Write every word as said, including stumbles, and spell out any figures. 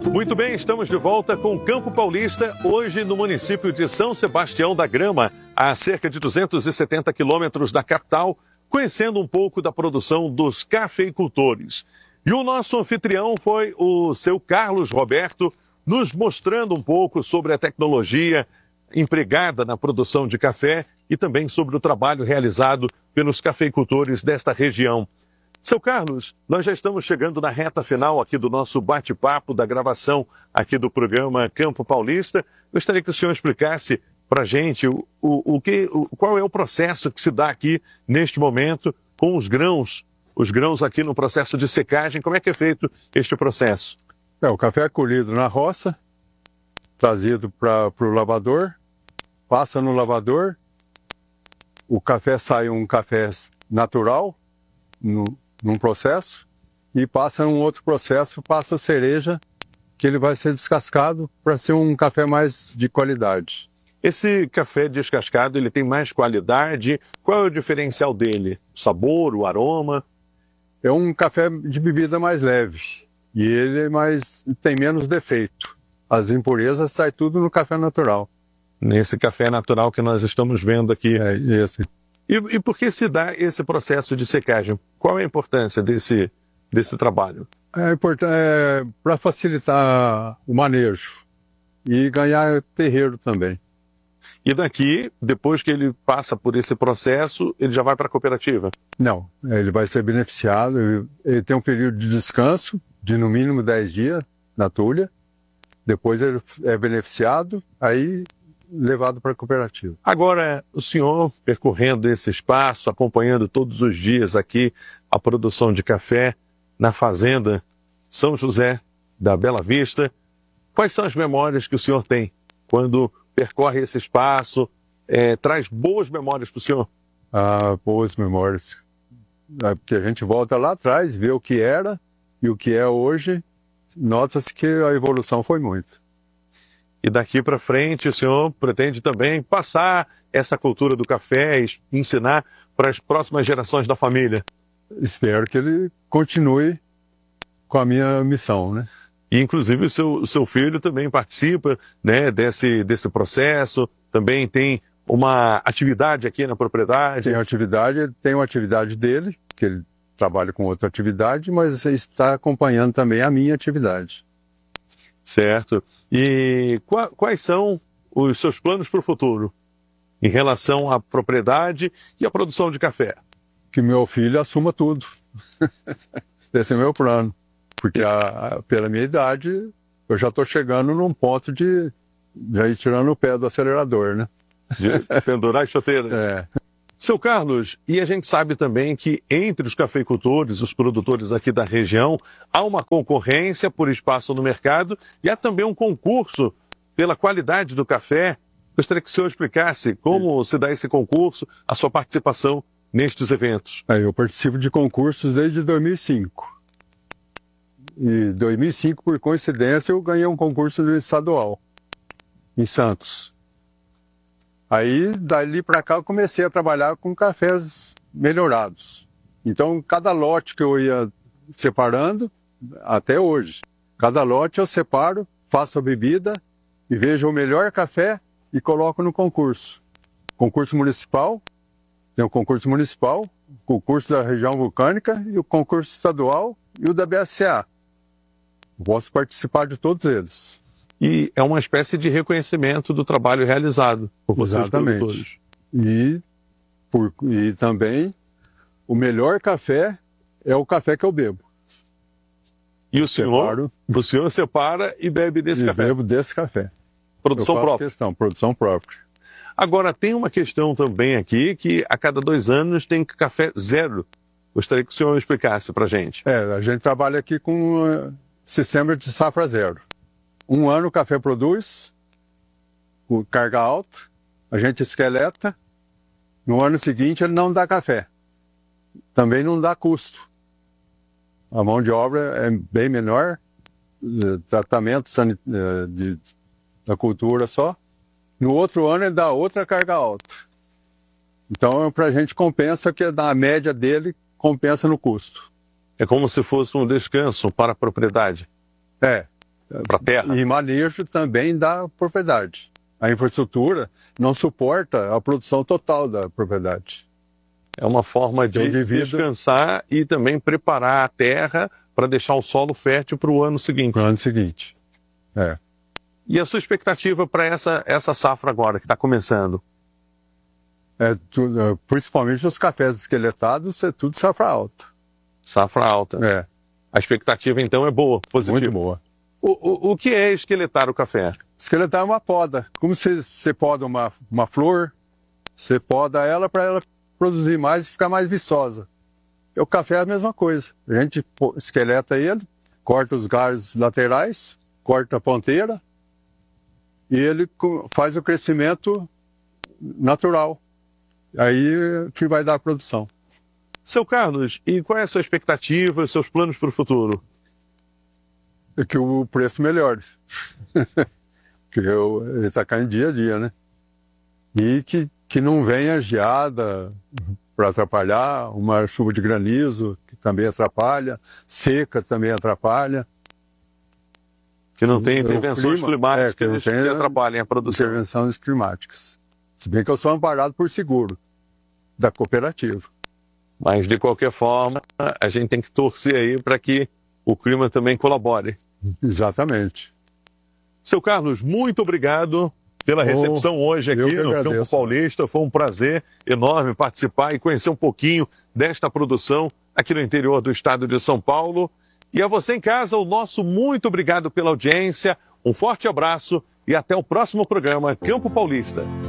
Muito bem, estamos de volta com o Campo Paulista, hoje no município de São Sebastião da Grama, a cerca de duzentos e setenta quilômetros da capital, conhecendo um pouco da produção dos cafeicultores. E o nosso anfitrião foi o seu Carlos Roberto, nos mostrando um pouco sobre a tecnologia empregada na produção de café e também sobre o trabalho realizado pelos cafeicultores desta região. Seu Carlos, nós já estamos chegando na reta final aqui do nosso bate-papo, da gravação aqui do programa Campo Paulista. Gostaria que o senhor explicasse para a gente o, o, o que, o, qual é o processo que se dá aqui neste momento com os grãos, os grãos aqui no processo de secagem. Como é que é feito este processo? É, o café é colhido na roça, trazido para o lavador, passa no lavador, o café sai um café natural, no, num processo, e passa um outro processo, passa a cereja, que ele vai ser descascado para ser um café mais de qualidade. Esse café descascado, ele tem mais qualidade? Qual é o diferencial dele? O sabor, o aroma? É um café de bebida mais leve, e ele é mais, tem menos defeito. As impurezas saem tudo no café natural. Nesse café natural que nós estamos vendo aqui. É esse. E, e por que se dá esse processo de secagem? Qual é a importância desse, desse trabalho? É importante é, para facilitar o manejo e ganhar terreiro também. E daqui, depois que ele passa por esse processo, ele já vai para a cooperativa? Não, ele vai ser beneficiado. Ele tem um período de descanso de no mínimo dez dias na tulha. Depois ele é beneficiado, aí levado para a cooperativa. Agora, o senhor percorrendo esse espaço, acompanhando todos os dias aqui a produção de café na fazenda São José da Bela Vista, quais são as memórias que o senhor tem quando percorre esse espaço, é, traz boas memórias para o senhor? Ah, boas memórias. É porque a gente volta lá atrás, vê o que era e o que é hoje, nota-se que a evolução foi muito. E daqui para frente o senhor pretende também passar essa cultura do café e ensinar para as próximas gerações da família? Espero que ele continue com a minha missão, né? E inclusive o seu, o seu filho também participa, né, desse, desse processo, também tem uma atividade aqui na propriedade? Tem atividade, tem uma atividade dele, que ele trabalha com outra atividade, mas está acompanhando também a minha atividade. Certo. E quais são os seus planos para o futuro em relação à propriedade e à produção de café? Que meu filho assuma tudo. Esse é o meu plano. Porque a, a, pela minha idade, eu já estou chegando num ponto de já ir tirando o pé do acelerador, né? De pendurar as chuteiras. É. Seu Carlos, e a gente sabe também que entre os cafeicultores, os produtores aqui da região, há uma concorrência por espaço no mercado e há também um concurso pela qualidade do café. Gostaria que o senhor explicasse como se dá esse concurso, a sua participação nestes eventos. É, eu participo de concursos desde dois mil e cinco. Em dois mil e cinco, por coincidência, eu ganhei um concurso estadual em Santos. Aí, dali para cá, eu comecei a trabalhar com cafés melhorados. Então, cada lote que eu ia separando, até hoje, cada lote eu separo, faço a bebida e vejo o melhor café e coloco no concurso. Concurso municipal, tem o concurso municipal, o concurso da região vulcânica e o concurso estadual e o da B S C A. Posso participar de todos eles. E é uma espécie de reconhecimento do trabalho realizado por vocês. Exatamente. Produtores. E, por, e também o melhor café é o café que eu bebo. E o senhor, Separo, o senhor separa e bebe desse e café? bebo desse café. Produção eu faço própria? Questão, produção própria. Agora, tem uma questão também aqui que a cada dois anos tem café zero. Gostaria que o senhor explicasse para a gente. É, a gente trabalha aqui com uh, sistema de safra zero. Um ano o café produz, com carga alta, a gente esqueleta, no ano seguinte ele não dá café. Também não dá custo. A mão de obra é bem menor, tratamento sanit... de... da cultura só. No outro ano ele dá outra carga alta. Então para a gente compensa que na média dele compensa no custo. É como se fosse um descanso para a propriedade. É. para a terra. E manejo também da propriedade. A infraestrutura não suporta a produção total da propriedade. É uma forma de Então, devido... descansar e também preparar a terra para deixar o solo fértil para o ano seguinte. Para o ano seguinte, é. E a sua expectativa para essa, essa safra agora, que está começando? É tudo, principalmente os cafés esqueletados, é tudo safra alta. Safra alta. É. A expectativa, então, é boa, positiva. Muito boa. O, o, o que é esqueletar o café? Esqueletar é uma poda. Como você, você poda uma, uma flor, você poda ela para ela produzir mais e ficar mais viçosa. O café é a mesma coisa. A gente esqueleta ele, corta os galhos laterais, corta a ponteira e ele faz o crescimento natural. Aí que vai dar a produção. Seu Carlos, e qual é a sua expectativa, os seus planos para o futuro? É que o preço melhore. Que eu, ele está caindo dia a dia, né? E que, que não venha geada para atrapalhar, uma chuva de granizo que também atrapalha, seca também atrapalha. Que não tem intervenções clima, climáticas é, que, não que tem atrapalhem a produção. Intervenções climáticas. Se bem que eu sou amparado por seguro da cooperativa. Mas, de qualquer forma, a gente tem que torcer aí para que o clima também colabore. Exatamente. Seu Carlos, muito obrigado pela recepção oh, hoje aqui no Campo Paulista. Foi um prazer enorme participar e conhecer um pouquinho desta produção aqui no interior do estado de São Paulo. E a você em casa, o nosso muito obrigado pela audiência, um forte abraço e até o próximo programa Campo Paulista.